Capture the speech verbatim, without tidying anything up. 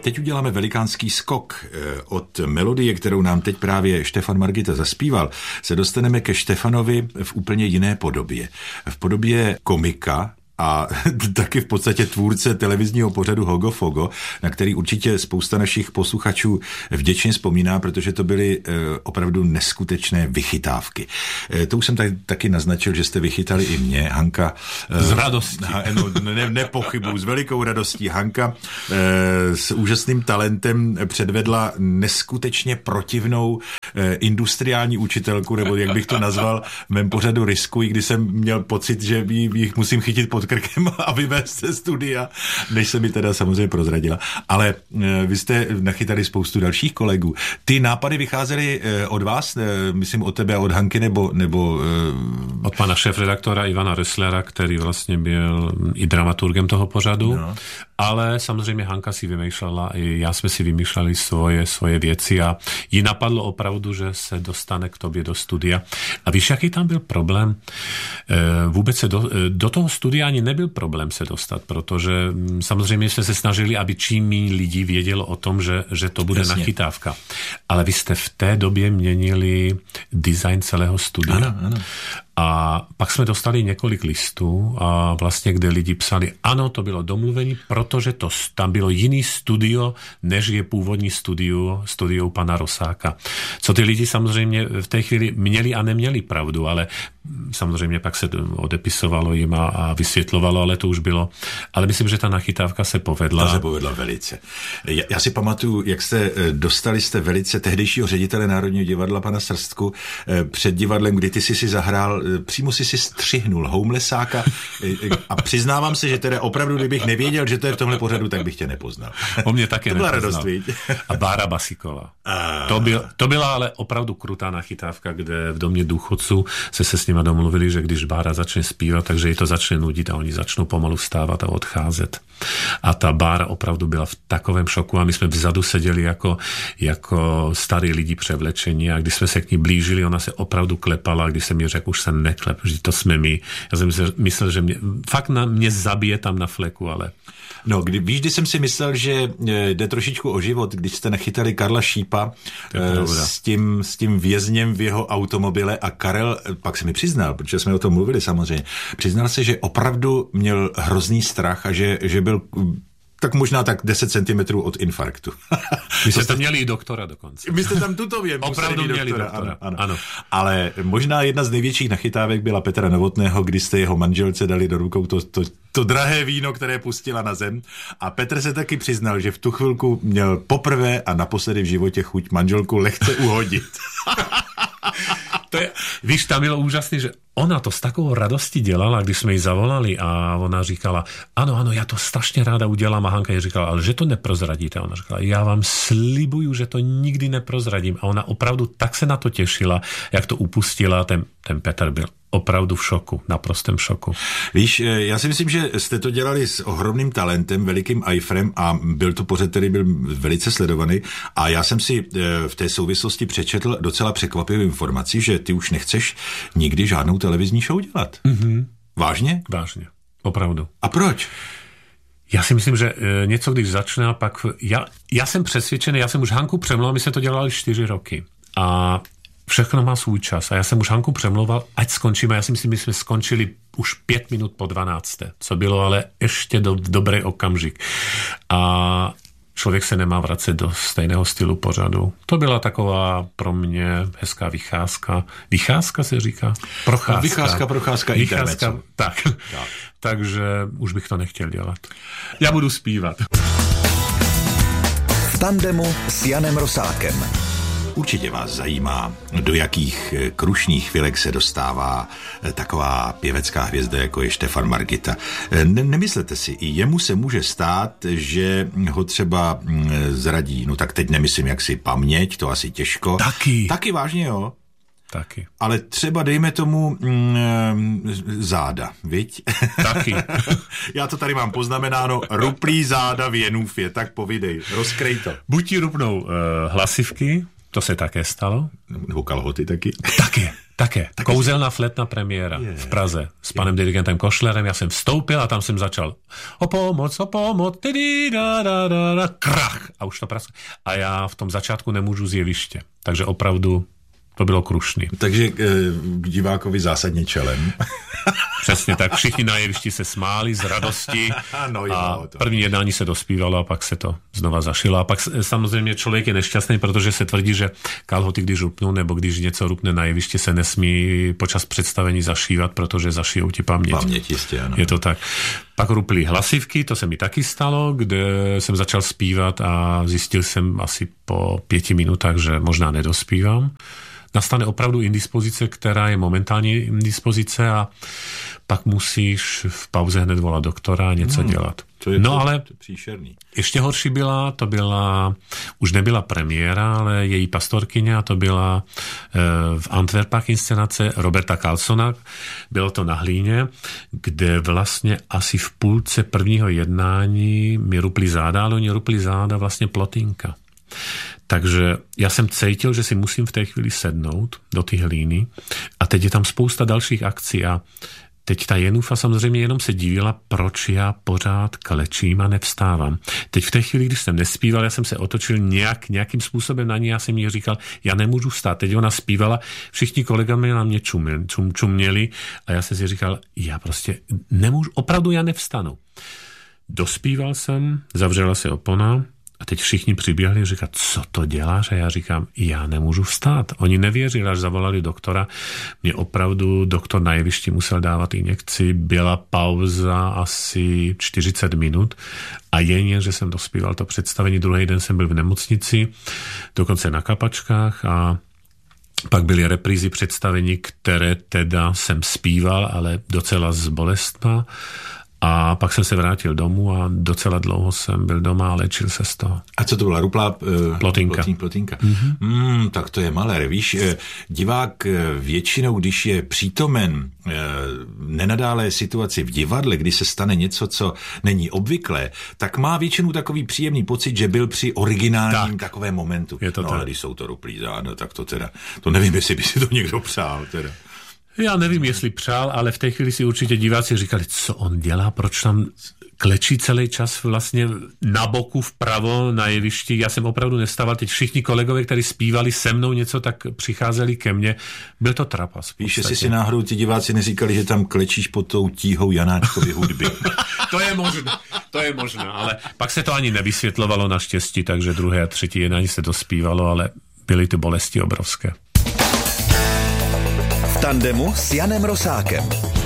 Teď uděláme velikánský skok. Od melodie, kterou nám teď právě Štefan Margita zaspíval, se dostaneme ke Štefanovi v úplně jiné podobě. V podobě komika a taky v podstatě tvůrce televizního pořadu Hogo Fogo, na který určitě spousta našich posluchačů vděčně vzpomíná, protože to byly e, opravdu neskutečné vychytávky. E, to už jsem tak, taky naznačil, že jste vychytali i mě, Hanka. E, z radostí. No, ne, nepochybuju, s velikou radostí. Hanka e, s úžasným talentem předvedla neskutečně protivnou e, industriální učitelku, nebo jak bych to nazval, v mém pořadu Riskuj, kdy jsem měl pocit, že jich musím chytit pod krkem a vyvést ze studia, než se mi teda samozřejmě prozradila. Ale e, vy jste nachytali spoustu dalších kolegů. Ty nápady vycházely e, od vás, e, myslím od tebe a od Hanky, nebo... nebo e... Od pana šéfredaktora Ivana Resslera, který vlastně byl i dramaturgem toho pořadu, no. Ale samozřejmě Hanka si vymýšlela, i já jsme si vymýšleli svoje, svoje věci a jí napadlo opravdu, že se dostane k tobě do studia. A víš, jaký tam byl problém? E, vůbec se do, do toho studia ani nebyl problém se dostat, protože samozřejmě jsme se snažili, aby čím méně lidí vědělo o tom, že, že to bude Jasně. nachytávka. Ale vy jste v té době měnili design celého studia. Ano, ano. A pak jsme dostali několik listů, a vlastně, kde lidi psali, ano, to bylo domluvení, protože to, tam bylo jiný studio, než je původní studio, studio pana Rosáka. Co ty lidi samozřejmě v té chvíli měli a neměli pravdu, ale samozřejmě pak se odepisovalo jim a, a vysvětlovalo, ale to už bylo. Ale myslím, že ta nachytávka se povedla. Ta se povedla velice. Já, já si pamatuju, jak jste dostali jste velice tehdejšího ředitele Národního divadla, pana Srstku, před divadlem, kdy ty jsi si zahrál, přímo si si střihnul Homelessáka a přiznávám se, že teda opravdu, kdybych nevěděl, že to je v tomhle pořadu, tak bych tě nepoznal. O mě taky to byla nepoznal. Radost, víc. A Bára Basíková. A... To, byl, to byla ale opravdu krutá nachytávka, kde v domě důchodců se se s nima domluvili, že když Bára začne zpívat, takže ji to začne nudit a oni začnou pomalu vstávat a odcházet. A ta Bára opravdu byla v takovém šoku a my jsme vzadu seděli jako, jako starí lidi převlečení a když jsme se k ní blížili, ona se opravdu klepala a když jsem mi řekl, už se neklep, že to jsme my. Já jsem myslel, že mě, fakt na, mě zabije tam na fleku, ale... No, kdy, víš, kdy jsem si myslel, že jde trošičku o život, když jste nachytali Karla Šípa eh, s, tím, s tím vězněm v jeho automobile a Karel, pak se mi přiznal, protože jsme o tom mluvili samozřejmě, přiznal se, že opravdu měl hrozný strach a že, že byl... tak možná tak deset centimetrů od infarktu. My jste tam měli i doktora dokonce. My jste tam tutově opravdu měli doktora. doktora. Ano, ano. Ano. Ale možná jedna z největších nachytávek byla Petra Novotného, kdy jste jeho manželce dali do rukou to, to, to drahé víno, které pustila na zem. A Petr se taky přiznal, že v tu chvilku měl poprvé a naposledy v životě chuť manželku lehce uhodit. To je, víš, tam bylo úžasný, že ona to s takovou radostí dělala, když jsme ji zavolali a ona říkala, ano, ano, já to strašně ráda udělám a Hanka ji říkala, ale že to neprozradíte. A ona říkala, já vám slibuju, že to nikdy neprozradím. A ona opravdu tak se na to těšila, jak to upustila, ten, ten Petr byl opravdu v šoku, naprostém šoku. Víš, já si myslím, že jste to dělali s ohromným talentem, velikým ajfrem a byl to pořad, který byl velice sledovaný a já jsem si v té souvislosti přečetl docela překvapivou informaci, že ty už nechceš nikdy žádnou televizní show dělat. Mm-hmm. Vážně? Vážně, opravdu. A proč? Já si myslím, že něco, když začne, a pak... Já, já jsem přesvědčený, já jsem už Hanku přemlouval, my jsme to dělali čtyři roky. A všechno má svůj čas. A já jsem už Hanku přemlouval, ať skončíme. Já si myslím, že jsme skončili už pět minut po dvanácté, co bylo ale ještě do, dobrý okamžik. A člověk se nemá vracet do stejného stylu pořadu. To byla taková pro mě hezká vycházka. Vycházka se říká? Procházka. Vycházka, procházka, vycházka. Tak. tak. Takže už bych to nechtěl dělat. Já budu zpívat. V tandemu s Janem Rosákem. Určitě vás zajímá, do jakých krušných chvilek se dostává taková pěvecká hvězda, jako je Štefan Margita. Ne- nemyslete si, i jemu se může stát, že ho třeba zradí, no tak teď nemyslím jaksi paměť, to asi těžko. Taky. Taky vážně, jo. Taky. Ale třeba dejme tomu mm, záda, viď? Taky. Já to tady mám poznamenáno, ruplý záda v Jenůfě, tak povidej, rozkrej to. Buď ti rupnou uh, hlasivky, to se také stalo. Nebo kalhoty taky. Taky. Také. Také. Kouzelná flétna premiéra je, v Praze s panem je. dirigentem Košlerem. Já jsem vstoupil a tam jsem začal o pomoc, o pomoc, tydy, da, da, da, da, krach. A už to prasklo. A já v tom začátku nemůžu z jeviště. Takže opravdu to bylo krušný. Takže k divákovi zásadně čelem. Přesně tak. Všichni na jevišti se smáli z radosti no, jo, a to. první jednání se dospívalo a pak se to znova zašilo. A pak samozřejmě člověk je nešťastný, protože se tvrdí, že kalhoty, když rupnou, nebo když něco rupne na jevišti, se nesmí počas představení zašívat, protože zašijou ti paměť. Paměť, jistě, ano. Je to tak. Pak ruply hlasivky, to se mi taky stalo, kde jsem začal zpívat a zjistil jsem asi po pěti minutách, že možná nedospívám. Nastane opravdu indispozice, která je momentální indispozice a pak musíš v pauze hned volat doktora a něco hmm, dělat. To je, no to, ale to je příšerný. Ještě horší byla, to byla, už nebyla premiéra, ale její pastorkyně a to byla e, v Antwerpách inscenace Roberta Carlsona. Bylo to na Hlíně, kde vlastně asi v půlce prvního jednání mi rupli záda, ale oni rupli záda vlastně plotínka. Takže já jsem cítil, že si musím v té chvíli sednout do té hlíny a teď je tam spousta dalších akcí a teď ta Jenufa samozřejmě jenom se divila, proč já pořád klečím a nevstávám. Teď v té chvíli, když jsem nespíval, já jsem se otočil nějak, nějakým způsobem na ní, já jsem jí říkal, já nemůžu vstát. Teď ona zpívala, všichni kolegami na mě čuměli, čum, čuměli a já jsem si říkal, já prostě nemůžu, opravdu já nevstanu. Dospíval jsem, zavřela se opona, a teď všichni přiběhli a říkali, co to děláš? A já říkám, já nemůžu vstát. Oni nevěřili, až zavolali doktora. Mě opravdu doktor na jevišti musel dávat injekci. Byla pauza asi čtyřicet minut a jen, že jsem dospíval to představení. Druhý den jsem byl v nemocnici, dokonce na kapačkách a pak byly reprízy představení, které teda jsem zpíval, ale docela s bolestma. A pak jsem se vrátil domů a docela dlouho jsem byl doma a léčil se z toho. A co to byla? Ruplá uh, plotinka. Plotín, plotinka. Mm-hmm. Mm, tak to je malér. Víš, divák většinou, když je přítomen uh, nenadálé situaci v divadle, kdy se stane něco, co není obvyklé, tak má většinou takový příjemný pocit, že byl při originálním tak. takovém momentu. Je to no tak. ale když jsou to ruplí záda, tak to teda, to nevím, jestli by si to někdo přál teda. Já nevím, jestli přál, ale v té chvíli si určitě diváci říkali, co on dělá, proč tam klečí celý čas vlastně na boku vpravo na jevišti. Já jsem opravdu nestával. Teď všichni kolegové, kteří zpívali se mnou něco, tak přicházeli ke mně. Byl to trapas. Víš, jestli si náhodou ti diváci neříkali, že tam klečíš pod tou tíhou Janáčkovy hudby. To je možné, to je možné, ale pak se to ani nevysvětlovalo naštěstí, takže druhé a třetí jednání se to zpívalo, ale byly ty bolesti obrovské. V tandemu s Janem Rosákem.